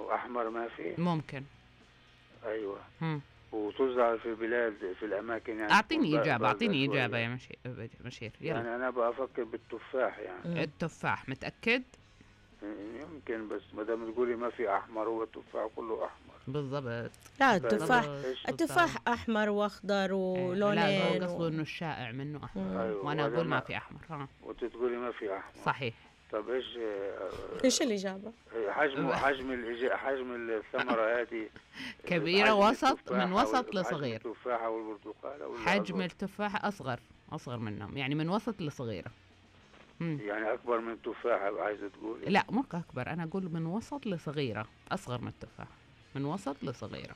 وأحمر ما في؟ ممكن. أيوة. مم. وتزرع في البلاد في الأماكن يعني. أعطيني إجابة يا بشير يلا. يعني أنا بفكر بالتفاح يعني. التفاح متأكد؟ يمكن، بس ما دام تقولي ما في أحمر، هو التفاح كله أحمر. بالضبط. لا التفاح أحمر وأخضر ولونين. لا قصده إنه الشائع منه أحمر. أيوة. وأنا أقول ما في أحمر. وتقولي ما في أحمر. صحيح. طب إيش الإجابة؟ حجم الثمرة هذه كبيرة، وسط، من وسط لصغير. حجم التفاحة والبرتقالة حجم التفاحة أصغر منهم، يعني من وسط لصغيرة. يعني أكبر من التفاحة عايزة تقولي؟ لا مو أكبر، أنا أقول من وسط لصغيرة، أصغر من التفاحة، من وسط لصغيرة.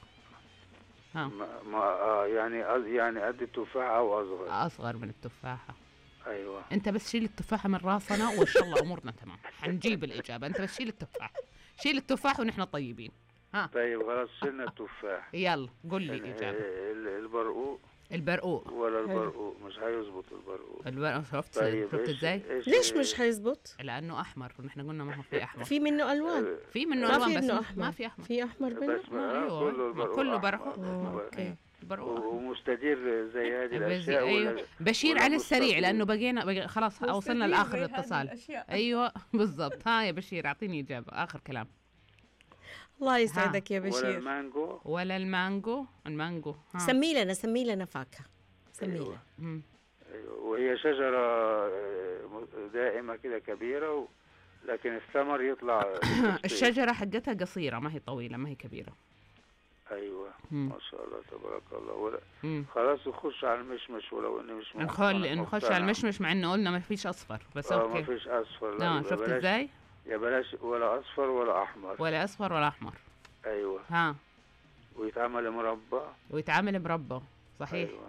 يعني قد التفاحة أو أصغر من التفاحة. أيوة. أنت بس شيل التفاحة من راسنا وإن شاء الله أمورنا تمام، حنجيب الإجابة. أنت بس شيل التفاح ونحن طيبين. طيب خلاص شلنا التفاح. يلا قل لي إجابة. البرقوق ولا البرقوق مش هيظبط البرقوق. شفت ازاي؟ ليش مش هيظبط؟ لأنه أحمر، ونحن قلنا ما هو في أحمر. في منه ألوان. في منه ألوان بس ما في أحمر. في أحمر منه. أيوة كله برقوق. أوكي. ومستدير زي هذه الأشياء. أيوة. بشير على السريع لأنه بقينا خلاص وصلنا لآخر الاتصال. أيوة بالضبط. يا بشير أعطيني إجابة، آخر كلام. الله يسعدك يا بشير. ولا المانجو. سمي لنا فاكهة. أيوة. وهي شجرة دائمة كده كبيرة لكن الثمر يطلع. الشجرة حقتها قصيرة، ما هي طويلة، ما هي كبيرة. أيوة. ما شاء الله تبارك الله. خلاص نخش على المشمش، ولو انه مش نخش على المشمش، مع انه قلنا ما فيش اصفر بس اوكي. ما فيش اصفر. لا شفت ازاي؟ يا بلاش ولا اصفر ولا احمر. ولا اصفر ولا احمر. ايوه. ويتعمل مربى. صحيح. ايوه.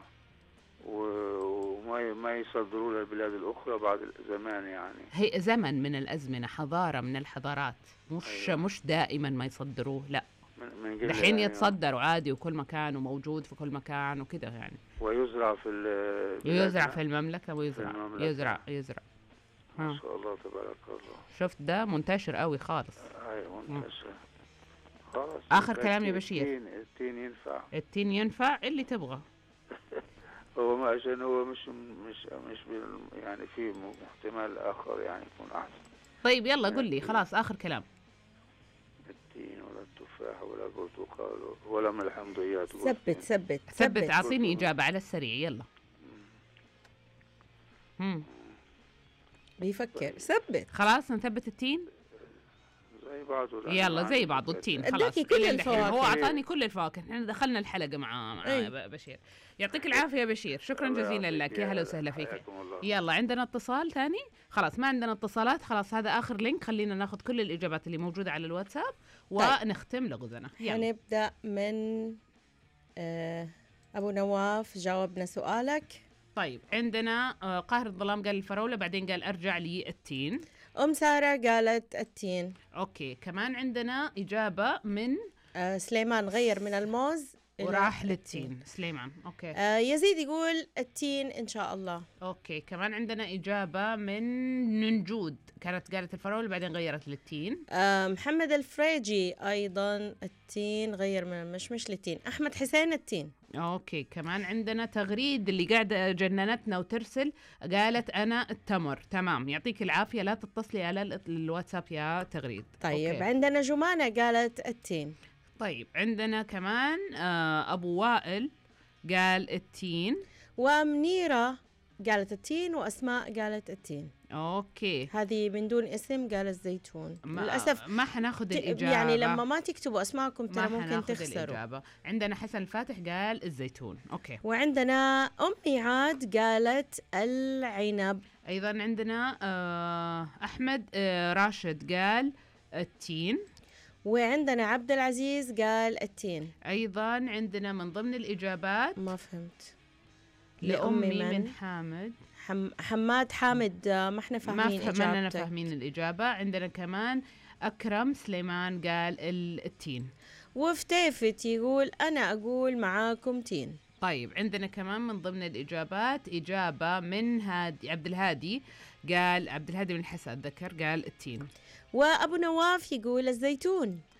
وما يصدروا للبلاد الاخرى بعد زمان، يعني هي زمن من الازمنه، حضاره من الحضارات، مش دائما ما يصدروه، لا الحين يتصدروا عادي، وكل مكان وموجود في كل مكان وكده يعني. ويزرع في المملكة، يزرع. ما شاء الله تبارك الله. شفت ده منتشر قوي خالص. ايوه منتشر خالص. اخر كلام يا بشير. التين ينفع اللي تبغى. هو ما عشان هو مش يعني في احتمال اخر يعني يكون احسن. طيب يلا قل لي خلاص آخر كلام. التين ولا التفاح ولا البرتقال ولا من الحمضيات. ثبت أعطيني إجابة على السريع يلا. بيفكر. ثبت. خلاص نثبت التين زي بعض. يلا زي بعض والتين خلاص. كل الفواكه. هو أعطاني كل الفواكه. احنا دخلنا الحلقة مع بشير. يعطيك العافية يا بشير، شكرا جزيلا لك، يا هلا وسهلا فيك. يلا عندنا اتصال ثاني؟ خلاص ما عندنا اتصالات، خلاص هذا آخر لينك. خلينا ناخذ كل الإجابات اللي موجودة على الواتساب ونختم لغزنا. هنبدأ من أبو نواف، جاوبنا سؤالك. طيب عندنا قاهر الظلام قال الفراولة، بعدين قال أرجع لي التين. سارة قالت التين. أوكي كمان عندنا إجابة من سليمان، غير من الموز وراح للتين. سليمان أوكي. يزيد يقول التين إن شاء الله. أوكي كمان عندنا إجابة من ننجود، قالت الفراولة بعدين غيرت للتين. محمد الفريجي أيضا التين، غير من المشمش للتين. أحمد حسين التين. أوكي كمان عندنا تغريد اللي قاعدة جننتنا وترسل، قالت أنا التمر. تمام يعطيك العافية، لا تتصلي على الواتساب يا تغريد. طيب أوكي. عندنا جمانة قالت التين. طيب عندنا كمان أبو وائل قال التين، ومنيرة قالت التين، وأسماء قالت التين. أوكي هذه من دون اسم قال الزيتون. للأسف ما حناخد الإجابة، يعني لما ما تكتبوا أسماءكم ترى ممكن تخسروا الإجابة. عندنا حسن الفاتح قال الزيتون. أوكي. وعندنا عاد قالت العنب. أيضا عندنا أحمد راشد قال التين. وعندنا عبد العزيز قال التين. أيضا عندنا من ضمن الإجابات ما فهمت لأمي من حامد حماد حامد. ما احنا فاهمين إجابتك. ما فاهمين الإجابة. عندنا كمان أكرم سليمان قال التين. وفتيفت يقول أنا أقول معاكم تين. طيب عندنا كمان من ضمن الإجابات إجابة من عبد الهادي من الحسا أتذكر قال التين. وأبو نواف يقول الزيتون.